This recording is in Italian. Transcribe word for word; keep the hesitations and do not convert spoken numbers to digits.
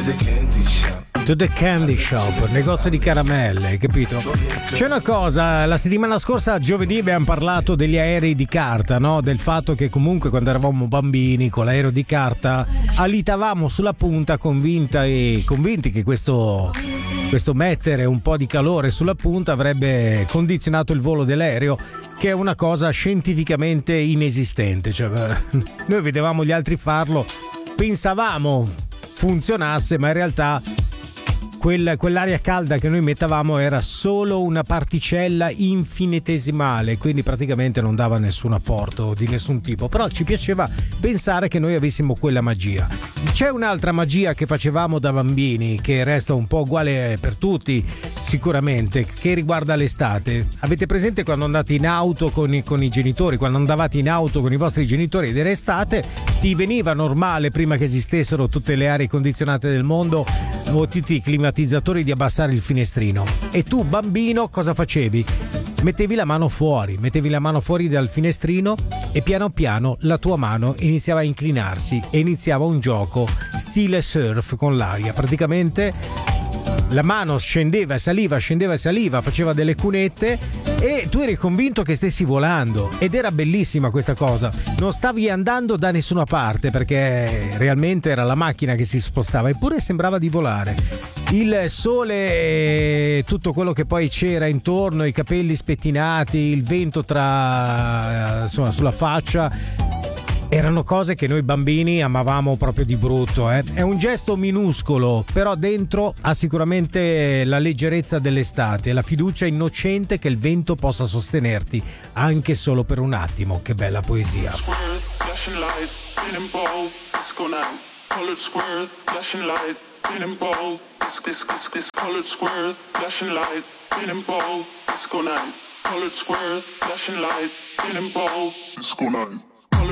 the candy shop. To the candy shop, negozio di caramelle, hai capito? C'è una cosa, la settimana scorsa, giovedì, abbiamo parlato degli aerei di carta, no? Del fatto che comunque quando eravamo bambini con l'aereo di carta alitavamo sulla punta convinta e convinti che questo, questo mettere un po' di calore sulla punta avrebbe condizionato il volo dell'aereo, che è una cosa scientificamente inesistente. Cioè, noi vedevamo gli altri farlo, pensavamo funzionasse, ma in realtà Quel, quell'aria calda che noi mettavamo era solo una particella infinitesimale, quindi praticamente non dava nessun apporto di nessun tipo, però ci piaceva pensare che noi avessimo quella magia. C'è un'altra magia che facevamo da bambini, che resta un po' uguale per tutti sicuramente, che riguarda l'estate. Avete presente quando andate in auto con i, con i genitori, quando andavate in auto con i vostri genitori ed era estate, ti veniva normale, prima che esistessero tutte le aree condizionate del mondo o tutti i climatizzatori, di abbassare il finestrino? E tu bambino cosa facevi? Mettevi la mano fuori, mettevi la mano fuori dal finestrino e piano piano la tua mano iniziava a inclinarsi e iniziava un gioco stile surf con l'aria. Praticamente la mano scendeva e saliva, scendeva e saliva, faceva delle cunette e tu eri convinto che stessi volando, ed era bellissima questa cosa. Non stavi andando da nessuna parte perché realmente era la macchina che si spostava, eppure sembrava di volare. Il sole e tutto quello che poi c'era intorno, i capelli spettinati, il vento tra insomma sulla faccia, erano cose che noi bambini amavamo proprio di brutto. Eh? È un gesto minuscolo, però dentro ha sicuramente la leggerezza dell'estate, la fiducia innocente che il vento possa sostenerti anche solo per un attimo. Che bella poesia. Disco night.